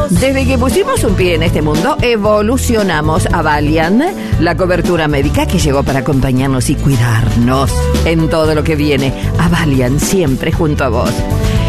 Desde que pusimos un pie en este mundo, evolucionamos a Valiant, la cobertura médica que llegó para acompañarnos y cuidarnos en todo lo que viene. A Valiant, siempre junto a vos.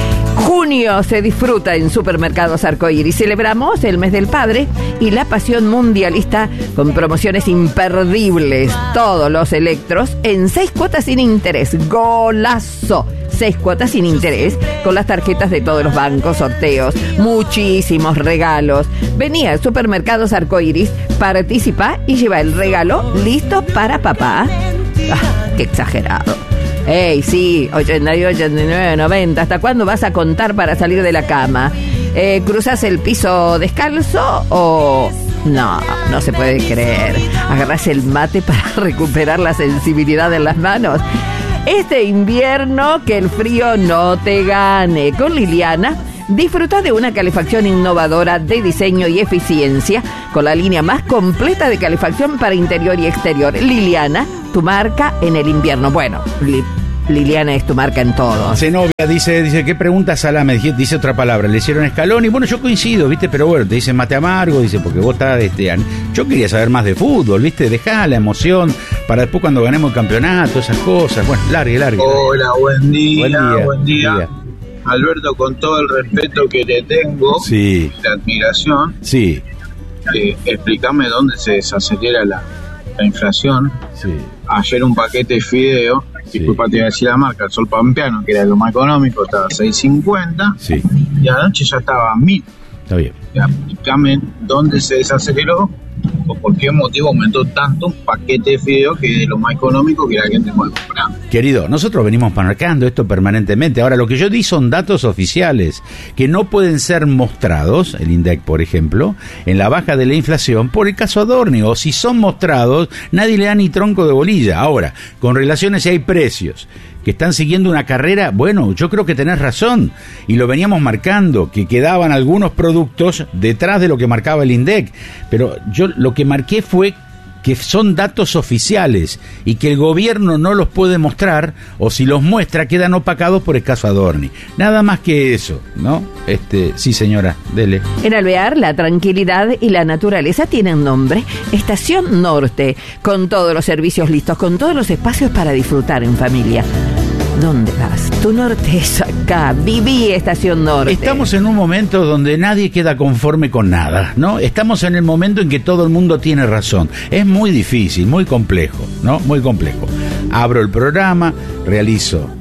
Junio se disfruta en Supermercados Arcoíris. Celebramos el mes del padre y la pasión mundialista con promociones imperdibles. Todos los electros en 6 cuotas sin interés. ¡Golazo! 6 cuotas sin interés con las tarjetas de todos los bancos, sorteos, muchísimos regalos. Vení a Supermercados Arcoíris, participa y lleva el regalo listo para papá. ¡Ah, qué exagerado! ¡Ey, sí! 88, 89, 90. ¿Hasta cuándo vas a contar para salir de la cama? ¿Cruzas el piso descalzo o...? No, no se puede creer. ¿Agarrás el mate para recuperar la sensibilidad en las manos? Este invierno, que el frío no te gane. Con Liliana, disfruta de una calefacción innovadora de diseño y eficiencia, con la línea más completa de calefacción para interior y exterior. Liliana, tu marca en el invierno. Bueno, Liliana es tu marca en todo. Zenobia dice, ¿qué pregunta Salame? Dice otra palabra, le hicieron escalón y bueno, yo coincido, ¿viste? Pero bueno, te dicen mate amargo, dice, porque vos estás, yo quería saber más de fútbol, ¿viste? Dejá la emoción para después cuando ganemos el campeonato, esas cosas. Bueno, largue. Hola, buen día. Alberto, con todo el respeto que le tengo, sí, la admiración, sí, explícame dónde se desacelera la inflación. Sí. Ayer un paquete de fideo, disculpa, te iba a decir la marca, el Sol Pampeano, que era lo más económico, estaba a 6.50, sí, y anoche ya estaba a 1.000. Está bien. Explícame dónde se desaceleró o por qué motivo aumentó tanto un paquete de fideo que es lo más económico que la gente puede comprar. Querido, nosotros venimos marcando esto permanentemente. Ahora, lo que yo di son datos oficiales que no pueden ser mostrados, el INDEC, por ejemplo, en la baja de la inflación por el caso Adorni, o si son mostrados, nadie le da ni tronco de bolilla. Ahora, con relaciones si hay precios que están siguiendo una carrera, bueno, yo creo que tenés razón, y lo veníamos marcando, que quedaban algunos productos detrás de lo que marcaba el INDEC, pero yo lo que marqué fue que son datos oficiales y que el gobierno no los puede mostrar, o si los muestra quedan opacados por el caso Adorni. Nada más que eso, ¿no? Sí, señora, dele. En Alvear, la tranquilidad y la naturaleza tienen nombre. Estación Norte, con todos los servicios listos, con todos los espacios para disfrutar en familia. ¿Dónde vas? Tu norte es acá. Viví Estación Norte. Estamos en un momento donde nadie queda conforme con nada, ¿no? Estamos en el momento en que todo el mundo tiene razón. Es muy difícil, muy complejo, ¿no? Muy complejo. Abro el programa, realizo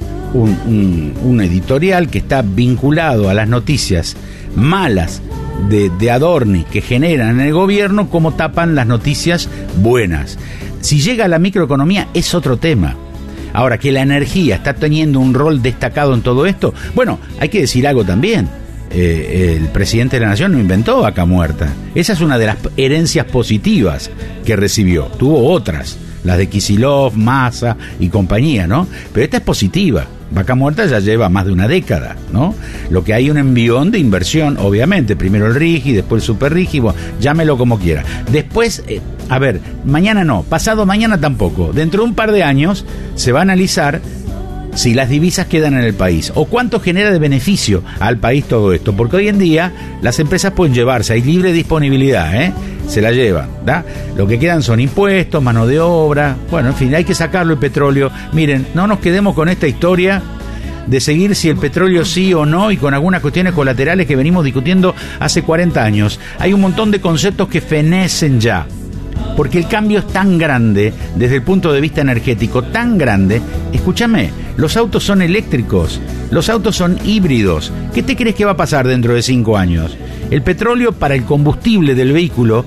un editorial que está vinculado a las noticias malas de Adorni que generan en el gobierno, como tapan las noticias buenas. Si llega a la microeconomía es otro tema. Ahora, que la energía está teniendo un rol destacado en todo esto, bueno, hay que decir algo también. El presidente de la Nación no inventó Vaca Muerta. Esa es una de las herencias positivas que recibió. Tuvo otras, las de Kicillof, Massa y compañía, ¿no? Pero esta es positiva. Vaca Muerta ya lleva más de una década, ¿no? Lo que hay un envión de inversión, obviamente, primero el RIGI, después el Super RIGI, bueno, llámelo como quiera. Después, a ver, mañana no, pasado mañana tampoco. Dentro de un par de años se va a analizar si las divisas quedan en el país o cuánto genera de beneficio al país todo esto, porque hoy en día las empresas pueden llevarse, hay libre disponibilidad, se la llevan, ¿da? Lo que quedan son impuestos, mano de obra, bueno, en fin, hay que sacarlo el petróleo. Miren, no nos quedemos con esta historia de seguir si el petróleo sí o no y con algunas cuestiones colaterales que venimos discutiendo hace 40 años. Hay un montón de conceptos que fenecen ya, porque el cambio es tan grande desde el punto de vista energético, tan grande. Escúchame, los autos son eléctricos, los autos son híbridos. ¿Qué te crees que va a pasar dentro de 5 años? El petróleo para el combustible del vehículo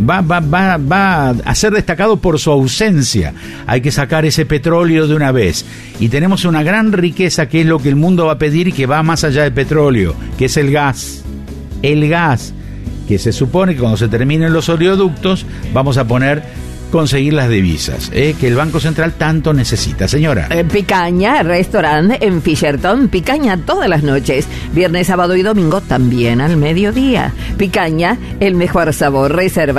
va a ser destacado por su ausencia. Hay que sacar ese petróleo de una vez. Y tenemos una gran riqueza que es lo que el mundo va a pedir y que va más allá del petróleo, que es el gas. El gas, que se supone que cuando se terminen los oleoductos vamos a poner conseguir las divisas que el Banco Central tanto necesita, señora. Picaña, restaurante en Fisherton. Picaña todas las noches. Viernes, sábado y domingo también al mediodía. Picaña, el mejor sabor. Reserva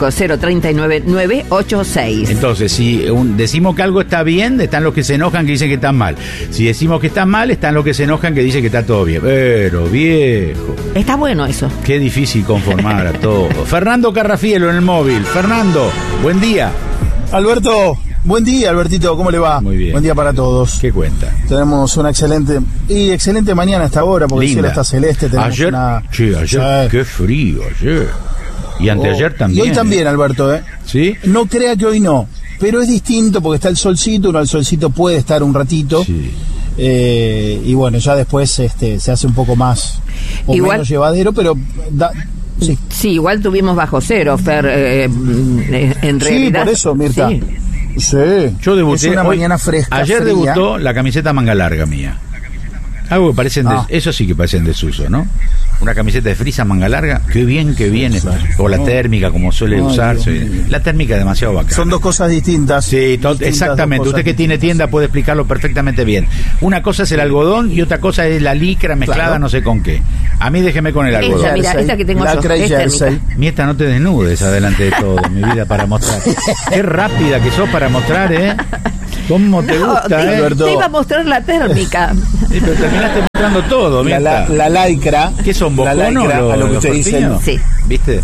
5039-986. Entonces, si decimos que algo está bien, están los que se enojan que dicen que está mal. Si decimos que está mal, están los que se enojan que dicen que está todo bien. Pero, viejo. Está bueno eso. Qué difícil conformar a todo. Fernando Carrafielo en el móvil. Fernando, buen día. Alberto, buen día, Albertito, ¿cómo le va? Muy bien. Buen día para todos. ¿Qué cuenta? Tenemos una excelente mañana hasta ahora, porque Linda. el cielo está celeste. Tenemos Ayer, ayer, qué frío ayer. Y anteayer también. Y hoy también, Alberto, ¿Sí? No crea que hoy no, pero es distinto porque está el solcito, uno al solcito puede estar un ratito. Sí. Y bueno, ya después se hace un poco más o menos llevadero, pero Sí, igual tuvimos bajo cero, Fer, en realidad. Sí, por eso, Mirta. Sí. Yo debuté es una mañana fresca. Ayer fría. debutó la camiseta manga larga mía. Algo que parecen eso sí que parece en desuso, ¿no? Una camiseta de frisa manga larga, qué bien que viene, o la térmica como suele usarse. La térmica es demasiado bacana. Son dos cosas distintas. Sí, exactamente. Usted que tiene tienda puede explicarlo perfectamente bien. Una cosa es el algodón y otra cosa es la licra mezclada no sé con qué. A mí déjeme con el algodón. Esta, mira, esta que tengo yo, es térmica. Mieta, no te desnudes adelante de todo, mi vida, para mostrar. Qué rápida que sos para mostrar, ¿Cómo te gusta, Te iba a mostrar la térmica. Sí, pero terminaste mostrando todo, Mirta. La lycra. ¿Qué son, boconos? A lo que usted dice. Sí. ¿Viste?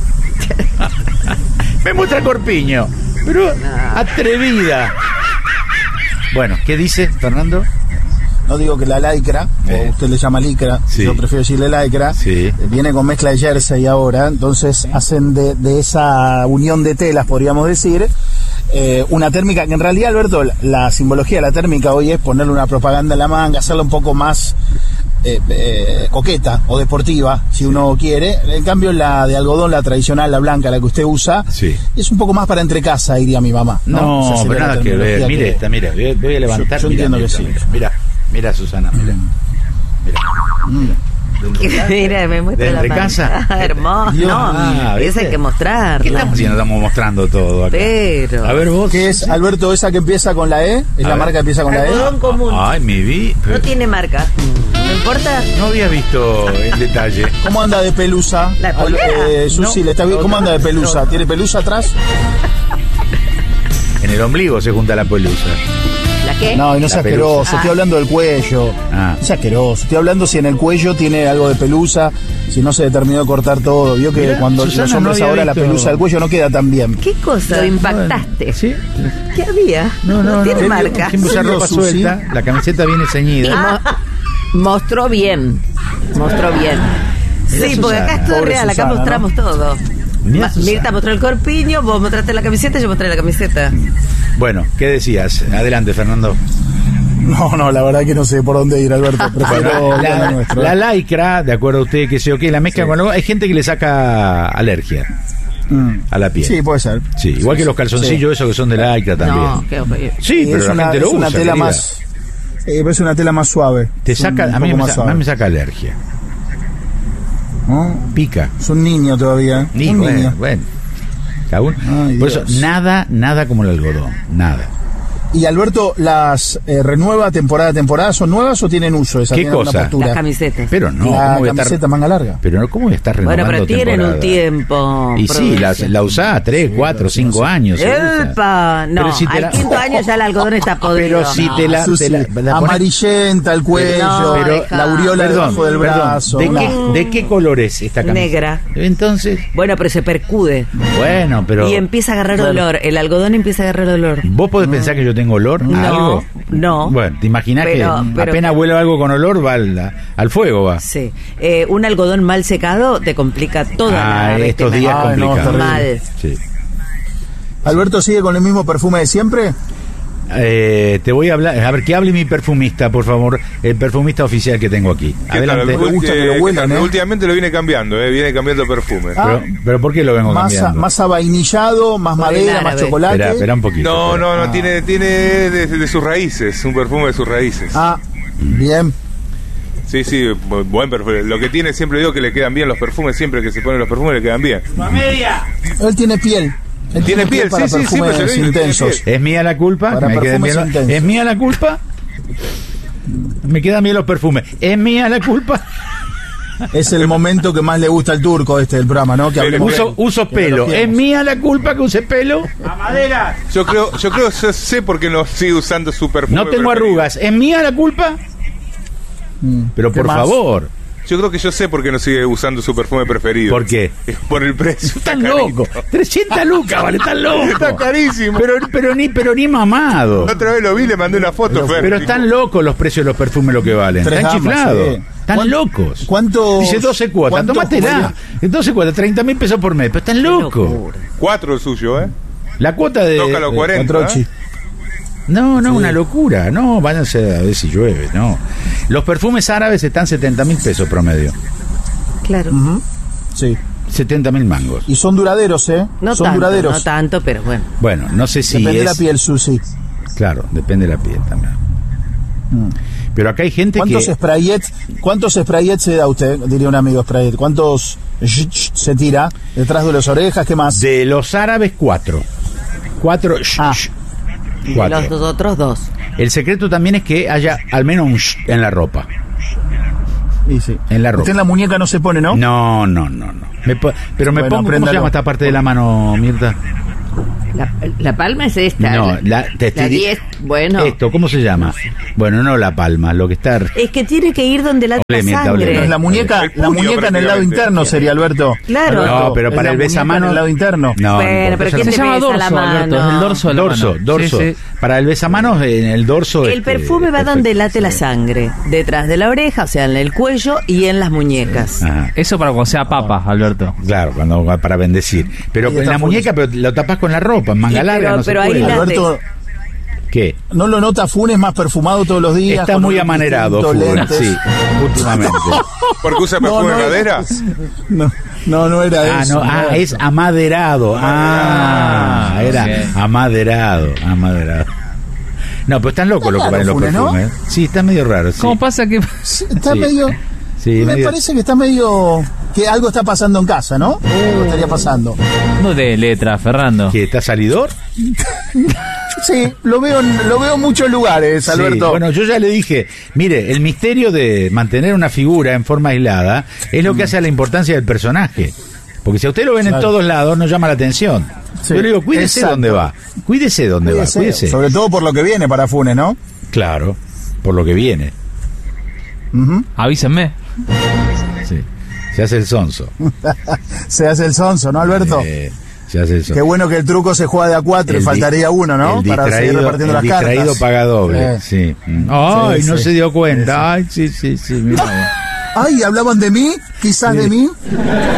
Me muestra corpiño, pero atrevida. Bueno, ¿qué dice, Fernando? No digo que la lycra, o usted le llama licra, sí. Yo prefiero decirle lycra, sí. Viene con mezcla de jersey ahora, entonces hacen de esa unión de telas, podríamos decir, una térmica que en realidad, Alberto, la simbología de la térmica hoy es ponerle una propaganda en la manga, hacerla un poco más coqueta o deportiva, si uno quiere. En cambio, la de algodón, la tradicional, la blanca, la que usted usa, es un poco más para entre casa, diría mi mamá. No, pero nada que ver. Mire esta, mira, voy a levantar. Yo entiendo que sí. Mira, Susana, mira. Mira, me muestra la casa. Hermoso. Esa hay que mostrar. ¿Qué estamos haciendo? Estamos mostrando todo acá. Pero. A ver vos. ¿Qué es, Alberto, esa que empieza con la E? ¿Es la marca que empieza con la E? Algodón común. Ay, mi vi. No tiene marca. ¿No importa? No había visto en detalle. ¿Cómo anda de pelusa? ¿La polera? Susi, ¿cómo anda de pelusa? ¿Tiene pelusa atrás? En el ombligo se junta la pelusa. ¿La qué? No, y no sea asqueroso, estoy hablando del cuello. No sea asqueroso, estoy hablando si en el cuello tiene algo de pelusa, si no se terminó de cortar todo. Vio que cuando Susana, los hombres ahora la pelusa del cuello no queda tan bien. ¿Qué cosa? Lo impactaste. ¿Sí? ¿Qué había? No tiene marca. Siempre usa ropa suelta, la camiseta viene ceñida. Mostró bien. Sí, porque acá es todo Pobre real, acá Susana, mostramos todo. Mirta mostró el corpiño, vos mostraste la camiseta, yo mostré la camiseta. Bueno, ¿qué decías? Adelante, Fernando. No, la verdad que no sé por dónde ir, Alberto. Prefiero la lycra, de acuerdo a usted, que sé o qué, la mezcla con algo. Hay gente que le saca alergia a la piel. Sí, puede ser. Sí, igual que los calzoncillos, esos que son de lycra también. No, qué horrible. Sí, pero la gente lo usa. Es una tela más. Es una tela más suave. Te saca, a mí me saca alergia. ¿No? Pica. Es un niño todavía. Un niño. Bueno. Por eso, nada como el algodón. Nada. Y Alberto, ¿las renueva temporada a temporada? ¿Son nuevas o tienen uso? ¿Qué cosa? Las camisetas. Pero no. La camiseta manga larga. Pero no, ¿cómo voy a estar renovando Bueno, pero tienen temporada? un tiempo. Y sí, la usás 3, 4, 5 años. ¡Epa! No, si al quinto año ya el algodón está podrido. Pero si te la amarillenta el cuello, la aureola debajo del brazo. ¿De qué color es esta camiseta? Negra. Entonces. Bueno, pero se percude. Bueno, pero. Y empieza a agarrar olor. El algodón empieza a agarrar olor. ¿Vos podés pensar que yo tengo olor? No. ¿Algo? No. Bueno, te imaginás que apenas huele algo con olor, va al fuego, va. Sí. Un algodón mal secado te complica toda la estos días complica. Mal. Sí. ¿Alberto sigue con el mismo perfume de siempre? Te voy a hablar, a ver, que hable mi perfumista, por favor, el perfumista oficial que tengo aquí. Adelante. Últimamente lo viene cambiando, viene cambiando perfume. Pero ¿por qué lo vengo cambiando? Más avainillado, más madera, más chocolate. Espera un poquito. No, tiene de sus raíces, un perfume de sus raíces. Bien. Sí, buen perfume. Lo que tiene, siempre digo que le quedan bien los perfumes, siempre que se ponen los perfumes le quedan bien. Él tiene piel. Él Tiene piel, para sí, sí, perfumes pero se ve, intensos. tiene ¿Es mía la culpa? Para Me queda perfumes bien intensos. ¿Es mía la culpa? Me quedan bien los perfumes. ¿Es mía la culpa? Es el momento que más le gusta al turco del programa, ¿no? Que hablemos de él, Uso que pelo. lo ¿Es elogiemos. mía la culpa que use pelo? ¡A madera! Yo sé por qué no sigue usando su perfume. No tengo preferido. arrugas. ¿Es mía la culpa? Pero ¿Qué por más? favor. Yo creo que yo sé por qué no sigue usando su perfume preferido. ¿Por qué? Por el precio. Están Está carito. locos. 300 lucas, vale, están locos. Está carísimo. Pero ni mamado. La otra vez lo vi, le mandé una foto, Fer. Pero están locos los precios de los perfumes lo que valen. Tres Están gamas, chiflados. sí. Están locos. ¿Cuántos? Dice 12 cuotas. ¿cuántos Tómatela. 12 cuotas, 30.000 pesos por mes. Pero están locos. 4 el suyo, ¿eh? La cuota de. Toca los 40. Cuatrochi. No, una locura. No, váyanse a ver si llueve. No. Los perfumes árabes están 70.000 pesos promedio. Claro. Sí. 70.000 mangos. Y son duraderos, ¿eh? No son tanto, duraderos. no tanto, pero bueno. Bueno, no sé si Depende de la es. piel, Susi. Claro, depende de la piel también. Pero acá hay gente ¿Cuántos sprayets se da usted? Diría un amigo sprayet. ¿Cuántos se tira detrás de las orejas? ¿Qué más? De los árabes, 4. 4. Ah. Y 4. los otros 2. El secreto también es que haya al menos un en la ropa. Y sí. En la ropa. Usted en la muñeca no se pone, ¿no? No. Pero me Bueno, pongo. ¿Cómo se apréndalo. llama esta parte de la mano, Mirta? La palma es esta. No, la 10. Bueno. Esto, ¿cómo se llama? Bueno, no la palma, lo que está. Es que tiene que ir donde late la Olé, Mirta, olé. sangre. No, es la muñeca, El puño, en el lado prácticamente. interno sería, Alberto. Claro. No, pero Es para la el muñeca besamano. en el lado interno. No, Bueno, pero ¿quién Se te llama besa dorso, la mano? Alberto, es el dorso de la dorso, mano. dorso. Sí, sí. Para el besamanos, en el dorso. El perfume va perfecto. donde late la sangre. Detrás de la oreja, o sea, en el cuello y en las muñecas. Ajá. Eso para cuando sea papa, Alberto. Claro, para bendecir. Pero Ahí en está la muñeca, pero lo tapas con la ropa, en manga Y larga, pero- no se pero ahí puede. la- Alberto, ¿Qué? ¿no lo nota Funes más perfumado todos los días? Está con muy unos amanerado, distintos Funes, lentes? sí, últimamente. ¿Porque usa perfume de madera? No era eso. Es amaderado. Era ok. amaderado. No, pero están locos los que raro, valen los Funes, ¿no? perfumes. Sí, está medio raro. Sí. ¿Cómo pasa que.? Está Sí. medio... Sí, me medio- parece que está medio... Que algo está pasando en casa, ¿no? Algo estaría pasando. No de letra, Fernando. ¿Que está salidor? Sí, lo veo en muchos lugares, Sí, Alberto. bueno, yo ya le dije, mire, el misterio de mantener una figura en forma aislada es lo que hace a la importancia del personaje. Porque si a usted lo ven en Claro. todos lados, no llama la atención. Sí, Yo le digo, cuídese exacto. dónde va. Cuídese dónde va, Cuídese, cuídese. sobre todo por lo que viene para Funes, ¿no? Claro, por lo que viene. Ujú. Avísenme. Sí. Se hace el sonso. Se hace el sonso, ¿no, Alberto? Se hace el sonso. Qué bueno que el truco se juega de a 4 y El di- faltaría uno, ¿no? El Para seguir distraído, repartiendo las el distraído cartas. paga doble. Sí. Ay, Sí, no sí. se dio cuenta. Ay, sí. Mira. Ay, ¿hablaban de mí? ¿Quizás de mí? Sí.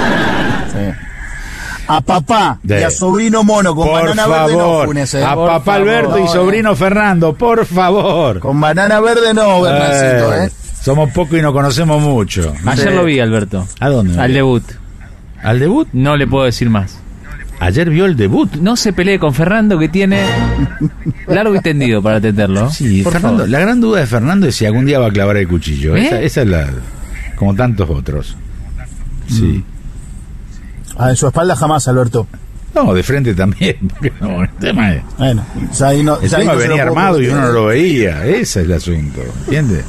A papá y a sobrino mono con Por banana verde no, favor, Funes, a Por papá favor. Alberto y No, sobrino Fernando, por favor. Con banana verde no, Bernancito, ¿eh? Somos pocos y nos conocemos mucho. Ayer lo vi, Alberto. ¿A dónde? Al debut. ¿Al debut? No le puedo decir más. Ayer vio el debut. No se pelee con Fernando, que tiene largo y tendido para atenderlo. Sí, Por Fernando. favor. La gran duda de Fernando es si algún día va a clavar el cuchillo. ¿Eh? Esa es la. Como tantos otros. Sí. Ah, en su espalda jamás, Alberto. No, de frente también. Porque no, el tema es. Bueno, ya ahí no, El ya ahí tema no se lo venía puedo armado y creer. uno no lo veía. Ese es el asunto. ¿Entiendes?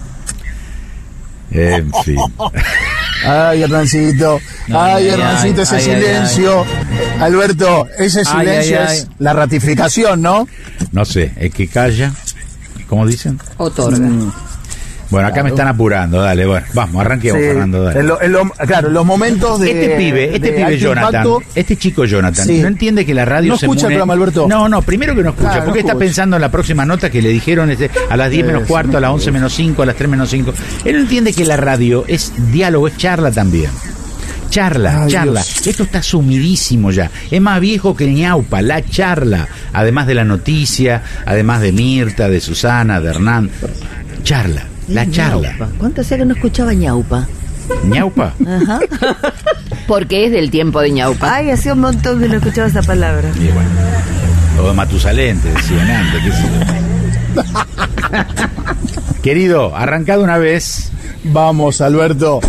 En fin. Ay, Hernancito. Ay, Hernancito, ese ay, silencio. Alberto, ese Ay, silencio ay, es la ratificación, ¿no? No sé, el que calla. ¿Cómo dicen? Otorga. Bueno, acá me están apurando. Dale, bueno, vamos, arranquemos, Sí, Fernando. Dale. claro, los momentos de. Este pibe de alto Jonathan, impacto, este chico Jonathan, Sí. no entiende que la radio No se escucha el mune- programa, Alberto. No, primero que no escucha, Claro, porque no está escucha. pensando en la próxima nota que le dijeron a las 10 menos Sí, cuarto, a las 11 menos 5, a las 3 menos 5. Él no entiende que la radio es diálogo, es charla también. Charla. Ay, Dios. Esto está sumidísimo ya. Es más viejo que ñaupa, la charla. Además de la noticia, además de Mirta, de Susana, de Hernán. Charla, la charla. Ñaupa. ¿Cuánto hacía que no escuchaba ñaupa? ¿Ñaupa? Ajá. Porque es del tiempo de ñaupa. Ay, hacía un montón que no escuchaba esa palabra. Y bueno, lo de Matusalén, te decían antes, qué sé yo. Querido, arrancado una vez. Vamos, Alberto.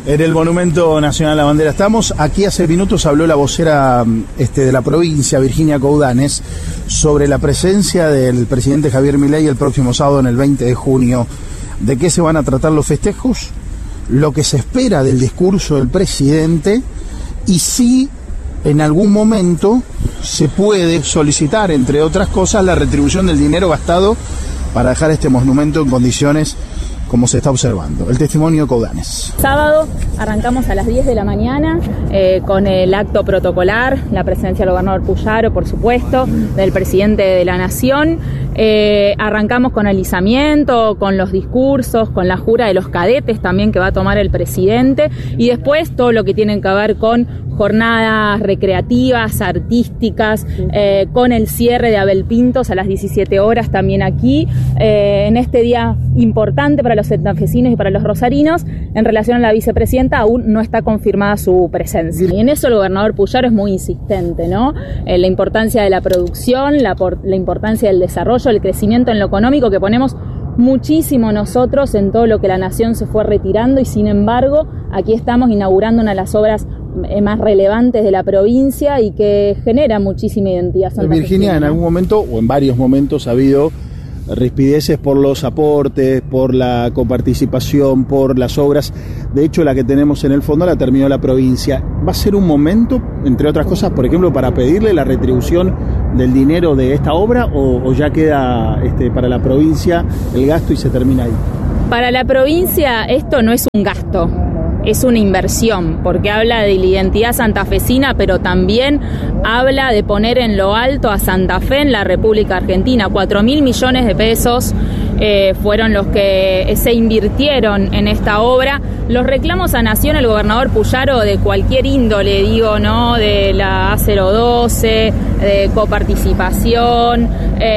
En el Monumento Nacional a la Bandera estamos. Aquí hace minutos habló la vocera de la provincia, Virginia Coudanes, sobre la presencia del presidente Javier Milei el próximo sábado, en el 20 de junio. ¿De qué se van a tratar los festejos? Lo que se espera del discurso del presidente y si en algún momento se puede solicitar, entre otras cosas, la retribución del dinero gastado para dejar este monumento en condiciones como se está observando. El testimonio de Coudanes. Sábado arrancamos a las 10 de la mañana con el acto protocolar, la presencia del gobernador Puyaro, por supuesto, del presidente de la Nación. Arrancamos con el izamiento, con los discursos, con la jura de los cadetes también que va a tomar el presidente, y después todo lo que tiene que ver con jornadas recreativas, artísticas, con el cierre de Abel Pintos a las 17 horas también aquí, en este día importante para los santafesinos y para los rosarinos. En relación a la vicepresidenta, aún no está confirmada su presencia. Y en eso el gobernador Puyaro es muy insistente, ¿no? La importancia de la producción, la importancia del desarrollo, el crecimiento en lo económico, que ponemos muchísimo nosotros en todo lo que la Nación se fue retirando, y sin embargo aquí estamos inaugurando una de las obras más relevantes de la provincia y que genera muchísima identidad santafesina. Virginia, en algún momento o en varios momentos ha habido rispideces por los aportes, por la coparticipación, por las obras. De hecho, la que tenemos en el fondo la terminó la provincia. ¿Va a ser un momento, entre otras cosas, por ejemplo, para pedirle la retribución del dinero de esta obra, o ya queda para la provincia el gasto y se termina ahí? Para la provincia esto no es un gasto, es una inversión, porque habla de la identidad santafesina, pero también habla de poner en lo alto a Santa Fe en la República Argentina. 4.000 millones de pesos fueron los que se invirtieron en esta obra. Los reclamos a Nación, el gobernador Puyaro, de cualquier índole, digo, ¿no? De la A012, de coparticipación,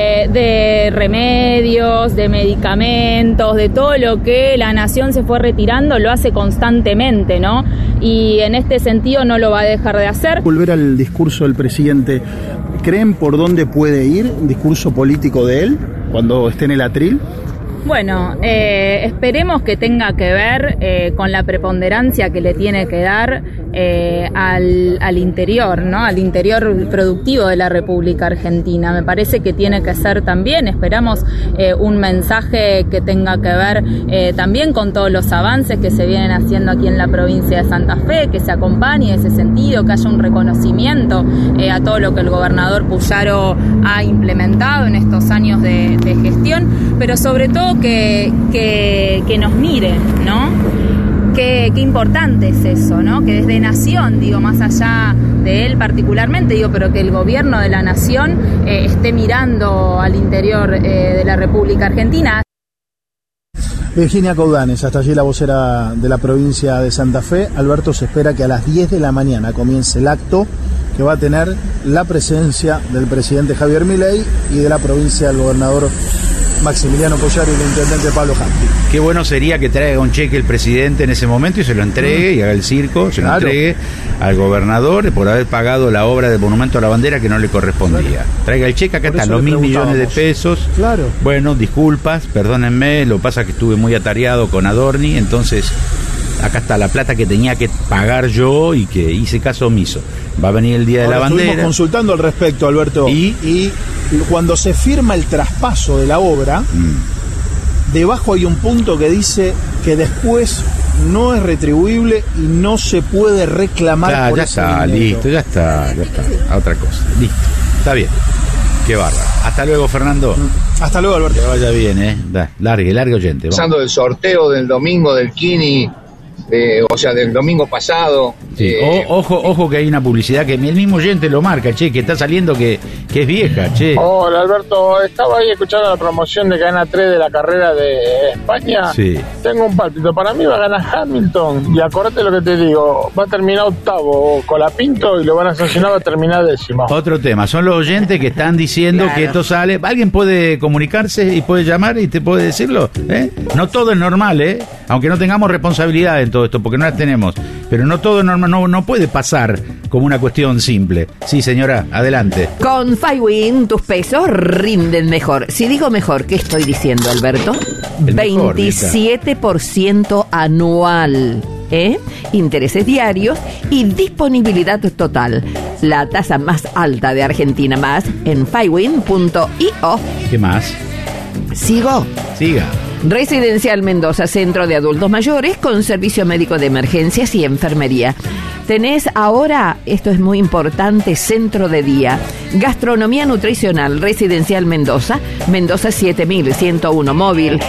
de remedios, de medicamentos, de todo lo que la Nación se fue retirando, lo hace constantemente, ¿no? Y en este sentido no lo va a dejar de hacer. Volver al discurso del presidente, ¿creen por dónde puede ir un discurso político de él cuando esté en el atril? Bueno, esperemos que tenga que ver con la preponderancia que le tiene que dar al interior, ¿no? Al interior productivo de la República Argentina. Me parece que tiene que ser también, esperamos un mensaje que tenga que ver también con todos los avances que se vienen haciendo aquí en la provincia de Santa Fe, que se acompañe en ese sentido, que haya un reconocimiento a todo lo que el gobernador Puyaro ha implementado en estos años de gestión, pero sobre todo que nos miren, ¿no? Qué importante es eso, ¿no? Que desde Nación, digo, más allá de él particularmente, digo, pero que el gobierno de la Nación esté mirando al interior de la República Argentina. Virginia Coudanes, hasta allí la vocera de la provincia de Santa Fe. Alberto, se espera que a las 10 de la mañana comience el acto que va a tener la presencia del presidente Javier Milei y de la provincia del gobernador Maximiliano Puyaro y el intendente Pablo Janti. Qué bueno sería que traiga un cheque el presidente en ese momento y se lo entregue y haga el circo, se lo entregue al gobernador por haber pagado la obra del Monumento a la Bandera que no le correspondía. Traiga el cheque, acá están los 1.000 millones de pesos. Claro. Bueno, disculpas, perdónenme, lo que pasa es que estuve muy atareado con Adorni, entonces acá está la plata que tenía que pagar yo y que hice caso omiso. Va a venir el Día de la Bandera. Estuvimos consultando al respecto, Alberto. Y cuando se firma el traspaso de la obra, debajo hay un punto que dice que después no es retribuible y no se puede reclamar. Claro, por ya ese está, dinero. listo, ya está. A otra cosa, listo. Está bien. Qué bárbaro. Hasta luego, Fernando. Hasta luego, Alberto. Que vaya bien, largue oyente. Vamos. Pensando del sorteo del domingo del Kini, o sea, del domingo pasado. Sí. Ojo que hay una publicidad que el mismo oyente lo marca, che, que está saliendo que es vieja, che. Hola, Alberto, estaba ahí escuchando la promoción de Cadena 3 de la carrera de España. Sí. Tengo un pálpito, para mí va a ganar Hamilton, y acordate lo que te digo, va a terminar octavo Colapinto y lo van a sancionar, va a terminar décimo. Otro tema, son los oyentes que están diciendo que esto sale. ¿Alguien puede comunicarse y puede llamar y te puede decirlo? No todo es normal, aunque no tengamos responsabilidad en todo esto, porque no las tenemos, pero no todo es normal, no puede pasar como una cuestión simple. Sí, señora, adelante. Con FiWin tus pesos rinden mejor. Si digo mejor, ¿qué estoy diciendo, Alberto? El mejor, 27% anual. intereses diarios y disponibilidad total. La tasa más alta de Argentina. Más en fywin.io. ¿Qué más? ¿Sigo? Siga. Residencial Mendoza, centro de adultos mayores con servicio médico de emergencias y enfermería. Tenés ahora, esto es muy importante, centro de día, gastronomía nutricional, Residencial Mendoza, Mendoza 7101, móvil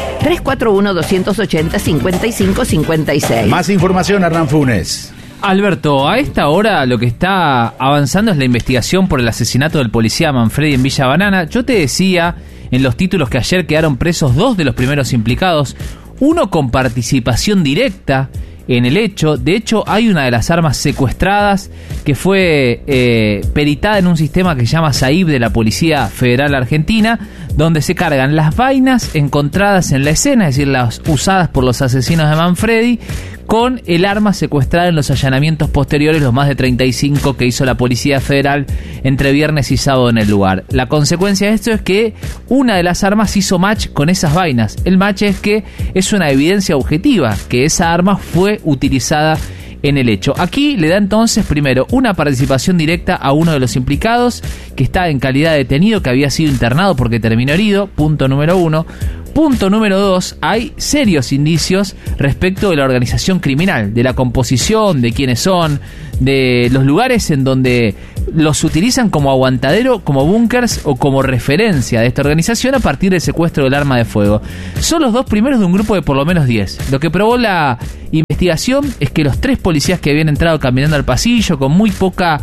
341-280-5556. Más información, Hernán Funes. Alberto, a esta hora lo que está avanzando es la investigación por el asesinato del policía Manfredi en Villa Banana. Yo te decía en los títulos que ayer quedaron presos 2 de los primeros implicados, uno con participación directa en el hecho. De hecho, hay una de las armas secuestradas que fue peritada en un sistema que se llama SAIB de la Policía Federal Argentina, donde se cargan las vainas encontradas en la escena, es decir, las usadas por los asesinos de Manfredi, con el arma secuestrada en los allanamientos posteriores, los más de 35 que hizo la Policía Federal entre viernes y sábado en el lugar. La consecuencia de esto es que una de las armas hizo match con esas vainas. El match es que es una evidencia objetiva que esa arma fue utilizada en el hecho. Aquí le da entonces primero una participación directa a uno de los implicados que está en calidad de detenido, que había sido internado porque terminó herido, punto número 1. Punto número 2, hay serios indicios respecto de la organización criminal, de la composición, de quiénes son, de los lugares en donde los utilizan como aguantadero, como búnkers o como referencia de esta organización a partir del secuestro del arma de fuego. Son los 2 primeros de un grupo de por lo menos 10. Lo que probó la investigación es que los 3 policías que habían entrado caminando al pasillo con muy poca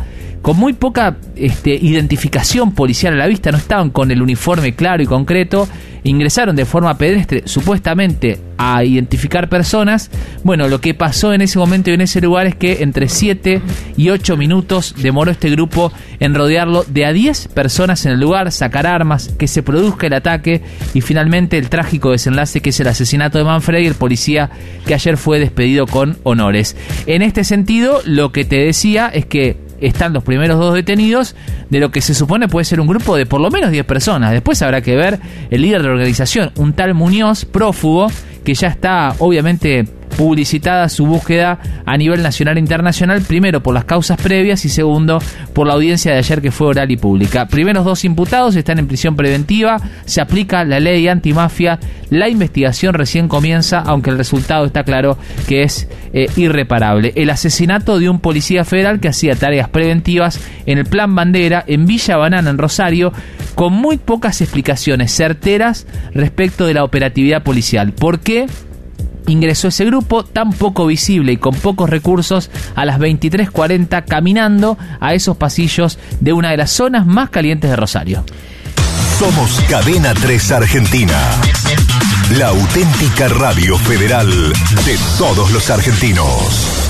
identificación policial a la vista, no estaban con el uniforme claro y concreto, ingresaron de forma pedestre supuestamente a identificar personas. Bueno, lo que pasó en ese momento y en ese lugar es que entre 7 y 8 minutos demoró este grupo en rodearlo de a 10 personas en el lugar, sacar armas, que se produzca el ataque y finalmente el trágico desenlace que es el asesinato de Manfredi, el policía que ayer fue despedido con honores. En este sentido, lo que te decía es que están los primeros 2 detenidos de lo que se supone puede ser un grupo de por lo menos 10 personas. Después habrá que ver el líder de la organización, un tal Muñoz, prófugo, que ya está obviamente publicitada su búsqueda a nivel nacional e internacional, primero por las causas previas y segundo por la audiencia de ayer que fue oral y pública. Primeros 2 imputados están en prisión preventiva, se aplica la ley antimafia, la investigación recién comienza, aunque el resultado está claro que es irreparable. El asesinato de un policía federal que hacía tareas preventivas en el Plan Bandera en Villa Banana, en Rosario, con muy pocas explicaciones certeras respecto de la operatividad policial. ¿Por qué ingresó ese grupo tan poco visible y con pocos recursos a las 23:40 caminando a esos pasillos de una de las zonas más calientes de Rosario? Somos Cadena 3 Argentina, la auténtica radio federal de todos los argentinos.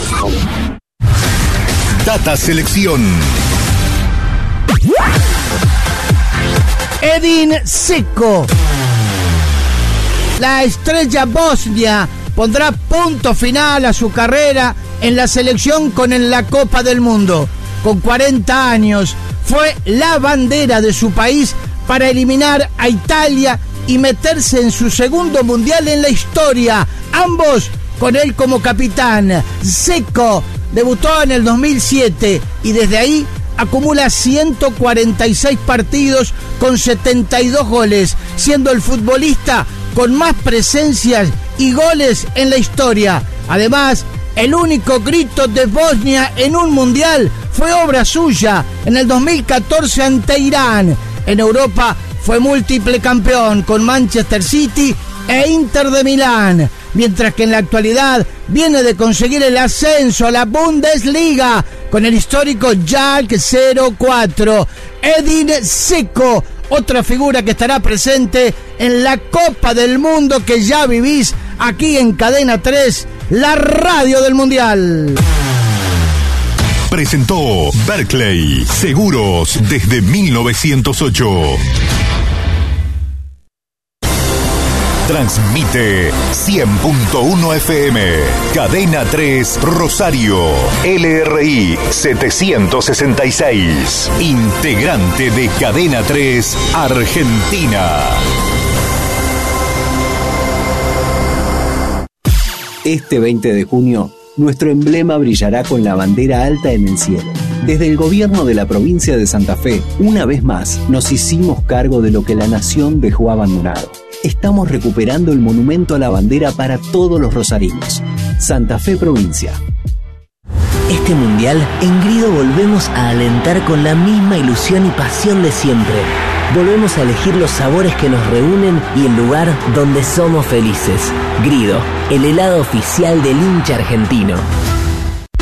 Data Selección. Edin Dzeko, la estrella bosnia, pondrá punto final a su carrera en la selección en la Copa del Mundo. Con 40 años, fue la bandera de su país para eliminar a Italia y meterse en su segundo mundial en la historia, ambos con él como capitán. Dzeko debutó en el 2007 y desde ahí acumula 146 partidos con 72 goles, siendo el futbolista con más presencias y goles en la historia. Además, el único grito de Bosnia en un mundial fue obra suya en el 2014 ante Irán. En Europa fue múltiple campeón con Manchester City e Inter de Milán, mientras que en la actualidad viene de conseguir el ascenso a la Bundesliga con el histórico Schalke 04. Edin Dzeko, otra figura que estará presente en la Copa del Mundo que ya vivís aquí en Cadena 3, la radio del Mundial. Presentó Berkeley, seguros desde 1908. Transmite 100.1 FM, Cadena 3 Rosario, LRI 766, integrante de Cadena 3 Argentina. Este 20 de junio nuestro emblema brillará con la bandera alta en el cielo. Desde el gobierno de la provincia de Santa Fe, una vez más, nos hicimos cargo de lo que la nación dejó abandonado. Estamos recuperando el monumento a la bandera para todos los rosarinos. Santa Fe Provincia. Este mundial, en Grido volvemos a alentar con la misma ilusión y pasión de siempre. Volvemos a elegir los sabores que nos reúnen y el lugar donde somos felices. Grido, el helado oficial del hincha argentino.